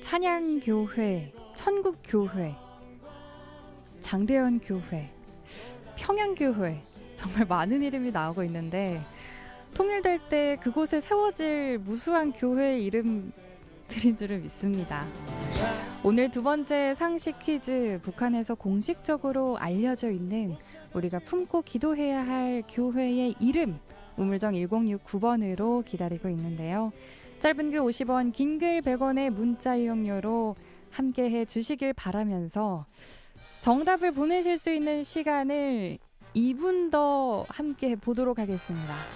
찬양교회, 천국교회, 장대현교회, 평양교회, 정말 많은 이름이 나오고 있는데 통일될 때 그곳에 세워질 무수한 교회 이름들인 줄을 믿습니다. 오늘 두 번째 상식 퀴즈, 북한에서 공식적으로 알려져 있는 우리가 품고 기도해야 할 교회의 이름, 우물정 1069번으로 기다리고 있는데요. 짧은 글 50원, 긴 글 100원의 문자 이용료로 함께해 주시길 바라면서 정답을 보내실 수 있는 시간을 2분 더 함께 보도록 하겠습니다.